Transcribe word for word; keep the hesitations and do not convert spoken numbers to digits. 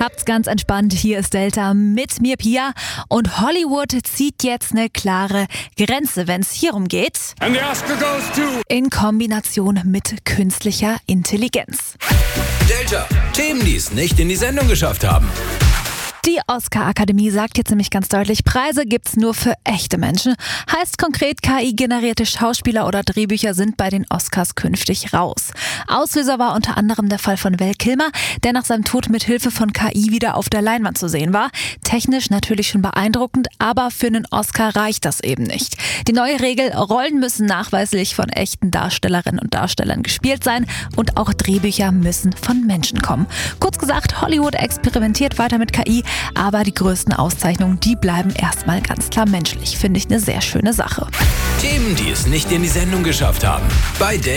Habt's ganz entspannt, hier ist Delta mit mir Pia und Hollywood zieht jetzt eine klare Grenze, wenn es hierum geht. And the Oscar goes to... In Kombination mit künstlicher Intelligenz. Delta, Themen, die es nicht in die Sendung geschafft haben. Die Oscar-Akademie sagt jetzt nämlich ganz deutlich, Preise gibt's nur für echte Menschen. Heißt konkret, K I-generierte Schauspieler oder Drehbücher sind bei den Oscars künftig raus. Auslöser war unter anderem der Fall von Val Kilmer, der nach seinem Tod mit Hilfe von K I wieder auf der Leinwand zu sehen war. Technisch natürlich schon beeindruckend, aber für einen Oscar reicht das eben nicht. Die neue Regel, Rollen müssen nachweislich von echten Darstellerinnen und Darstellern gespielt sein und auch Drehbücher müssen von Menschen kommen. Kurz gesagt, Hollywood experimentiert weiter mit K I, aber die größten Auszeichnungen, die bleiben erstmal ganz klar menschlich. Finde ich eine sehr schöne Sache. Themen, die es nicht in die Sendung geschafft haben. Bei Delta